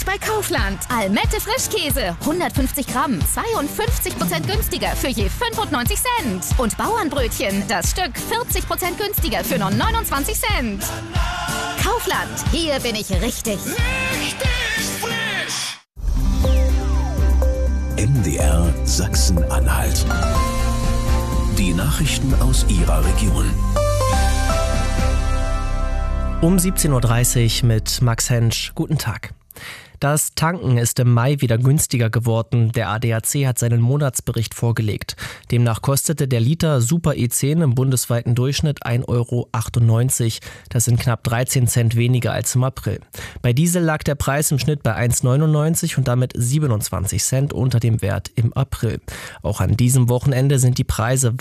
Jetzt bei Kaufland. Almette Frischkäse, 150 Gramm, 52% günstiger für je 95 Cent. Und Bauernbrötchen, das Stück 40% günstiger für nur 29 Cent. Kaufland, hier bin ich richtig. Richtig frisch! MDR Sachsen-Anhalt. Die Nachrichten aus Ihrer Region. Um 17.30 Uhr mit Max Hensch. Guten Tag. Das Tanken ist im Mai wieder günstiger geworden. Der ADAC hat seinen Monatsbericht vorgelegt. Demnach kostete der Liter Super E10 im bundesweiten Durchschnitt 1,98 €. Das sind knapp 13 Cent weniger als im April. Bei Diesel lag der Preis im Schnitt bei 1,99 € und damit 27 Cent unter dem Wert im April. Auch an diesem Wochenende sind die Preise